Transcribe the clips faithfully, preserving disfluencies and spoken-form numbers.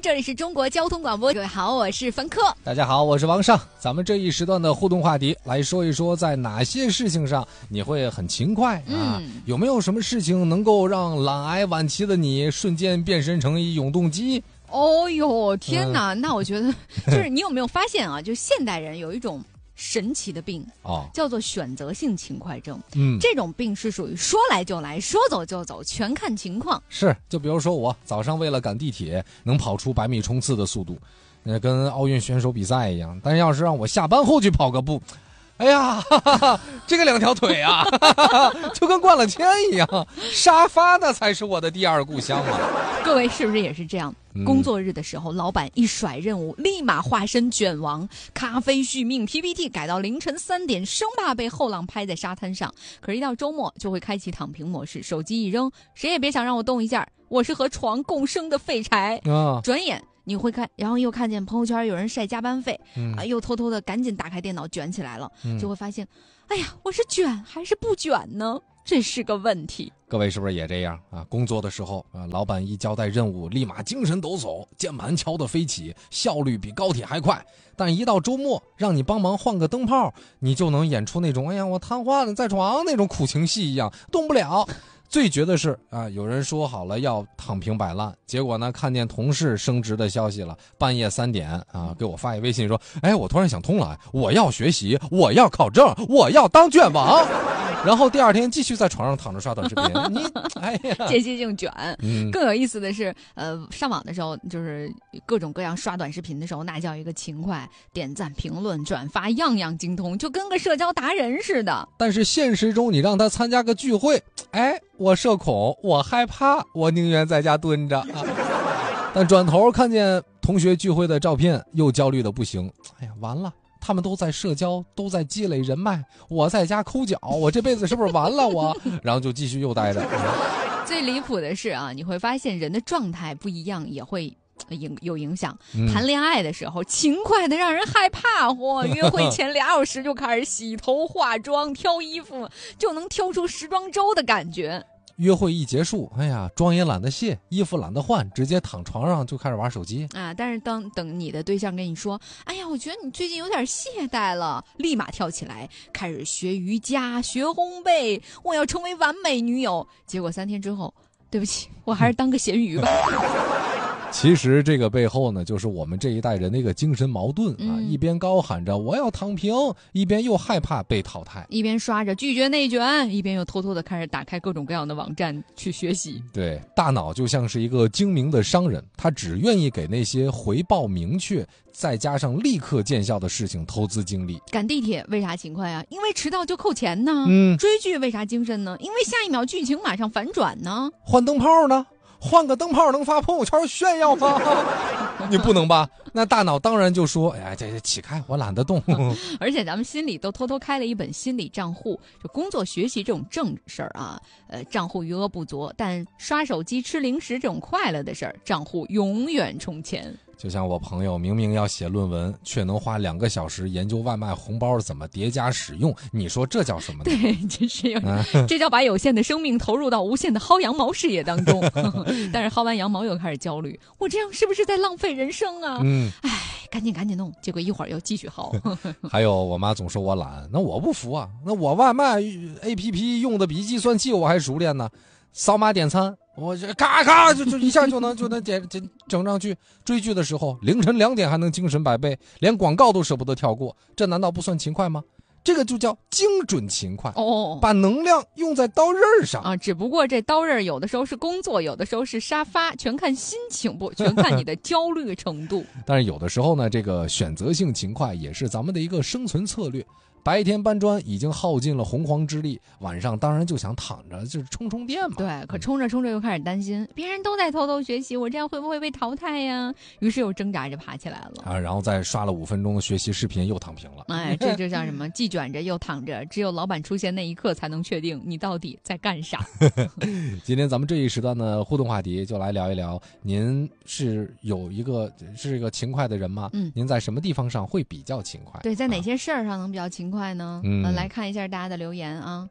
这里是中国交通广播，各位好，我是冯科。 大家好，我是王尚。咱们这一时段的互动话题来说一说，在哪些事情上你会很勤快啊？ 嗯、 有没有什么事情能够让懒癌晚期的你瞬间变身成一永动机？ 哦哟，天哪！嗯、那我觉得就是你有没有发现啊？就现代人有一种神奇的病哦，叫做选择性勤快症。嗯，这种病是属于说来就来，说走就走，全看情况。 是，就比如说我早上为了赶地铁，能跑出百米冲刺的速度，呃，跟奥运选手比赛一样。但是要是让我下班后去跑个步，哎呀，哈哈哈，这个两条腿啊，哈哈哈，就跟灌了铅一样，沙发那才是我的第二故乡嘛。 各位是不是也是这样？嗯、工作日的时候，老板一甩任务，立马化身卷王，咖啡续命 P P T 改到凌晨三点，生怕被后浪拍在沙滩上。可是，一到周末就会开启躺平模式，手机一扔，谁也别想让我动一下，我是和床共生的废柴。啊、转眼你会看，然后又看见朋友圈有人晒加班费，嗯、啊，又偷偷的赶紧打开电脑卷起来了，嗯、就会发现，哎呀，我是卷还是不卷呢？这是个问题。 各位是不是也这样啊？工作的时候啊，老板一交代任务，立马精神抖擞，键盘敲得飞起，效率比高铁还快。但一到周末，让你帮忙换个灯泡，你就能演出那种哎呀我瘫痪了在床那种苦情戏一样，动不了。最绝的是啊，有人说好了要躺平摆烂，结果呢看见同事升职的消息了，半夜三点啊给我发一微信说，哎，我突然想通了，我要学习，我要考证，我要当卷王。然后第二天继续在床上躺着刷短视频，你哎呀， 间歇性卷。嗯、更有意思的是，呃，上网的时候就是各种各样刷短视频的时候，那叫一个勤快，点赞、评论、转发，样样精通，就跟个社交达人似的。 但是现实中，你让他参加个聚会，哎，我社恐，我害怕，我宁愿在家蹲着。啊、但转头看见同学聚会的照片，又焦虑的不行。哎呀，完了。他们都在社交，都在积累人脉，我在家抠脚，我这辈子是不是完了我？然后就继续又待着。 最离谱的是啊，你会发现人的状态不一样也会影有影响。嗯、谈恋爱的时候勤快的让人害怕，嚯！约会前俩小时就开始洗头化妆挑衣服，就能挑出时装周的感觉。 约会一结束，哎呀，妆也懒得卸，衣服懒得换，直接躺床上就开始玩手机啊！但是当等你的对象跟你说，哎呀，我觉得你最近有点懈怠了，立马跳起来开始学瑜伽、学烘焙，我要成为完美女友。结果三天之后，对不起，我还是当个咸鱼吧。 其实这个背后呢，就是我们这一代人的一个精神矛盾啊！嗯、一边高喊着我要躺平，一边又害怕被淘汰； 一边刷着拒绝内卷，一边又偷偷的开始打开各种各样的网站去学习。 对，大脑就像是一个精明的商人，他只愿意给那些回报明确，再加上立刻见效的事情投资精力。 赶地铁为啥勤快啊？因为迟到就扣钱呢。嗯，追剧为啥精神呢？因为下一秒剧情马上反转呢。 换灯泡呢？换个灯泡能发朋友圈炫耀吗？你不能吧？那大脑当然就说，哎呀，这这起开，我懒得动。 而且咱们心里都偷偷开了一本心理账户，就工作学习这种正事儿啊，呃，账户余额不足，但刷手机吃零食这种快乐的事儿，账户永远充钱。 就像我朋友明明要写论文，却能花两个小时研究外卖红包怎么叠加使用，你说这叫什么呢？ 对，这是有，啊、这叫把有限的生命投入到无限的薅羊毛事业当中。但是薅完羊毛又开始焦虑，我这样是不是在浪费人生啊？嗯，哎，赶紧赶紧弄，结果一会儿又继续薅。 还有我妈总说我懒，那我不服啊，那我外卖 A P P 用的比计算器我还熟练呢。扫码点餐，我这咔咔就就一下就能就能点点整上去。追剧的时候，凌晨两点还能精神百倍，连广告都舍不得跳过，这难道不算勤快吗？这个就叫精准勤快哦，把能量用在刀刃上啊。只不过这刀刃有的时候是工作，有的时候是沙发，全看心情不，全看你的焦虑程度。 但是有的时候呢，这个选择性勤快也是咱们的一个生存策略。白天搬砖已经耗尽了洪荒之力，晚上当然就想躺着就是充充电嘛。 对，可冲着冲着又开始担心，别人都在偷偷学习，我这样会不会被淘汰呀？于是又挣扎着爬起来了啊，然后再刷了五分钟的学习视频，又躺平了。 哎，这就叫什么？既卷着又躺着，只有老板出现那一刻才能确定你到底在干啥。 今天咱们这一时段的互动话题就来聊一聊，您是有一个是一个勤快的人吗？嗯，您在什么地方上会比较勤快？ 对，在哪些事儿上能比较勤快呢？嗯、呃，来看一下大家的留言啊。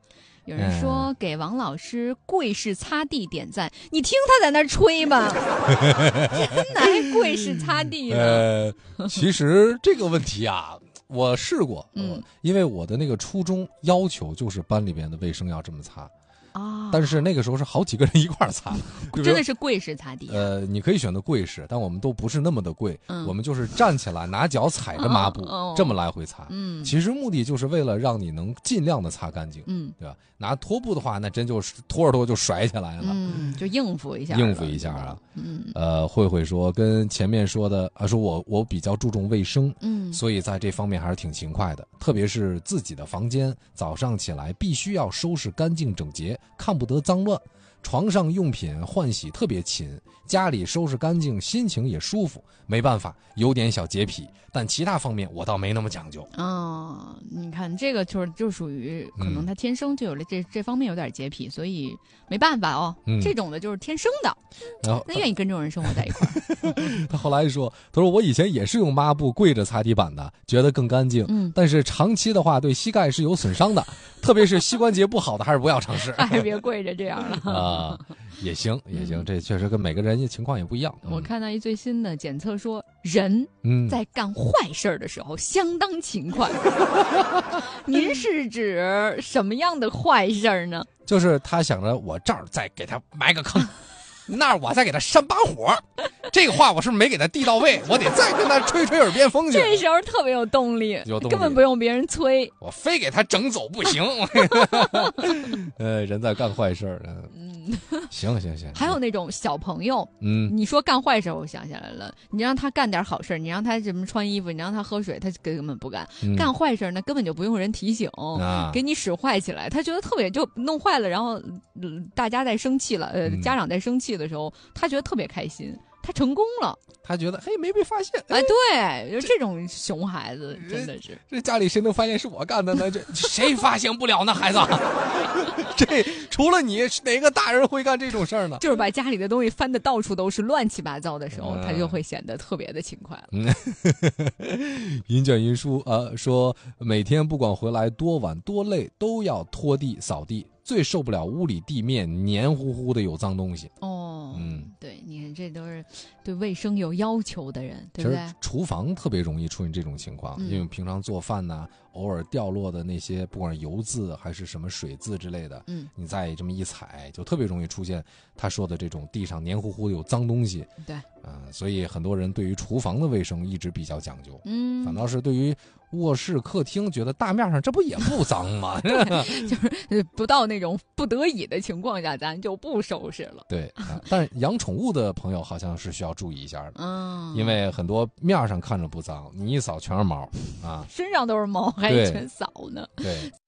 有人说给王老师跪式擦地点赞，你听他在那吹吧，真的还跪式擦地呢？ 呃，其实这个问题啊，我试过， 嗯、 呃，因为我的那个初衷要求就是班里边的卫生要这么擦。 啊！ 但是那个时候是好几个人一块儿擦， 真的是跪式擦地、啊。 呃，你可以选择跪式，但我们都不是那么的跪， 嗯、 我们就是站起来拿脚踩着抹布、 哦、 这么来回擦。 嗯， 其实目的就是为了让你能尽量的擦干净， 嗯， 对吧？拿拖布的话，那真就是拖着拖就甩起来了， 嗯，就应付一下， 应付一下啊。 嗯， 呃，慧慧说跟前面说的啊，说我我比较注重卫生， 嗯， 所以在这方面还是挺勤快的，特别是自己的房间，早上起来必须要收拾干净整洁，看不得脏乱。床上用品换洗特别勤，家里收拾干净，心情也舒服。没办法，有点小洁癖，但其他方面我倒没那么讲究。 哦，你看这个就是就属于可能他天生就有了这、嗯、这方面有点洁癖，所以没办法哦。嗯、这种的就是天生的，然后他愿意跟这种人生活在一块儿。 他后来说，他说我以前也是用抹布跪着擦地板的，觉得更干净。嗯，但是长期的话对膝盖是有损伤的，特别是膝关节不好的，还是不要尝试。 还别跪着这样了啊。也行也行，这确实跟每个人情况也不一样。 我看到一最新的检测说，人在干坏事的时候相当勤快。您是指什么样的坏事呢？ 就是他想着我这儿再给他埋个坑，那儿我再给他扇把火。这个话我是不是没给他递到位？我得再跟他吹吹耳边风去。 这时候特别有动力， 有动力， 根本不用别人催， 我非给他整走不行。呃，人在干坏事，嗯，行行行。 还有那种小朋友， 嗯， 你说干坏事，我想起来了，你让他干点好事，你让他什么穿衣服，你让他喝水，他根本不干。嗯、干坏事呢，根本就不用人提醒，啊、给你使坏起来，他觉得特别就弄坏了，然后、呃、大家在生气了，呃，嗯、家长在生气的时候，他觉得特别开心。他成功了， 他觉得嘿没被发现， 哎，对，就这种熊孩子真的是， 这家里谁能发现是我干的呢？这谁发现不了呢？孩子，这除了你，哪个大人会干这种事儿呢？ 就是把家里的东西翻得到处都是，乱七八糟的时候，嗯、他就会显得特别的勤快了。 嗯，云卷云舒啊、呃，说每天不管回来多晚多累，都要拖地扫地。最受不了屋里地面黏糊糊的有脏东西哦，嗯，对，你看这都是对卫生有要求的人，对不对？ 厨房特别容易出现这种情况， 嗯、 因为平常做饭呢，偶尔掉落的那些不管是油渍还是什么水渍之类的，嗯，你再这么一踩，就特别容易出现他说的这种地上黏糊糊的有脏东西。 对， 嗯、呃，所以很多人对于厨房的卫生一直比较讲究， 嗯， 反倒是对于卧室、客厅，觉得大面上这不也不脏吗？ 就是不到那种不得已的情况下，咱就不收拾了。 对，啊、但是养宠物的朋友好像是需要注意一下的， 嗯， 因为很多面上看着不脏，你一扫全是毛啊， 身上都是毛，还一全扫呢。 对。对